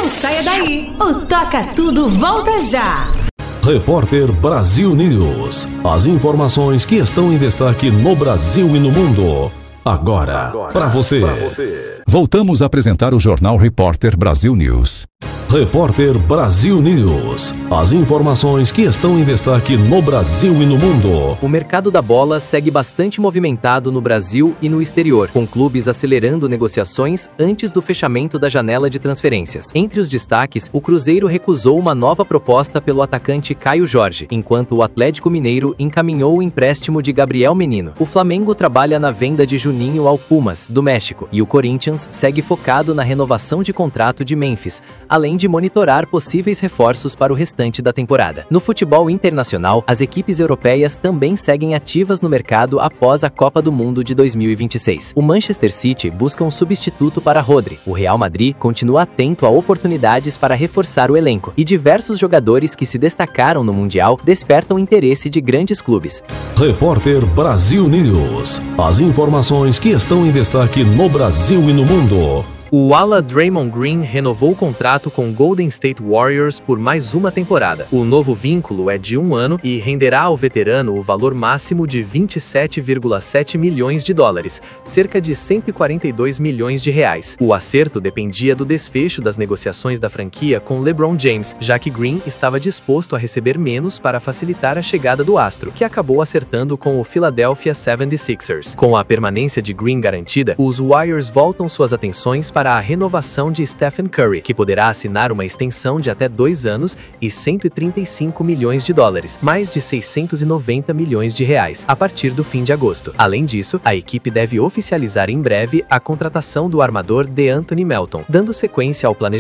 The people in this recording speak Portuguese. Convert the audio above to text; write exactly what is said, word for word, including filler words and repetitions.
Não saia daí, o Toca Tudo volta já. Repórter Brasil News. As informações que estão em destaque no Brasil e no mundo. Agora, para você. Voltamos a apresentar o Jornal Repórter Brasil News. Repórter Brasil News. As informações que estão em destaque no Brasil e no mundo. O mercado da bola segue bastante movimentado no Brasil e no exterior, com clubes acelerando negociações antes do fechamento da janela de transferências. Entre os destaques, o Cruzeiro recusou uma nova proposta pelo atacante Caio Jorge, enquanto o Atlético Mineiro encaminhou o empréstimo de Gabriel Menino. O Flamengo trabalha na venda de Juninho ao Pumas, do México, e o Corinthians segue focado na renovação de contrato de Memphis, além de monitorar possíveis reforços para o restante da temporada. No futebol internacional, as equipes europeias também seguem ativas no mercado após a Copa do Mundo de dois mil e vinte e seis. O Manchester City busca um substituto para Rodri. O Real Madrid continua atento a oportunidades para reforçar o elenco, e diversos jogadores que se destacaram no Mundial despertam interesse de grandes clubes. Repórter Brasil News. As informações que estão em destaque no Brasil e no mundo. O ala Draymond Green renovou o contrato com o Golden State Warriors por mais uma temporada. O novo vínculo é de um ano e renderá ao veterano o valor máximo de vinte e sete vírgula sete milhões de dólares, cerca de cento e quarenta e dois milhões de reais. O acerto dependia do desfecho das negociações da franquia com LeBron James, já que Green estava disposto a receber menos para facilitar a chegada do astro, que acabou acertando com o Philadelphia setenta e seis ers. Com a permanência de Green garantida, os Warriors voltam suas atenções para a renovação de Stephen Curry, que poderá assinar uma extensão de até dois anos e cento e trinta e cinco milhões de dólares, mais de seiscentos e noventa milhões de reais, a partir do fim de agosto. Além disso, a equipe deve oficializar em breve a contratação do armador DeAnthony Melton, dando sequência ao planejamento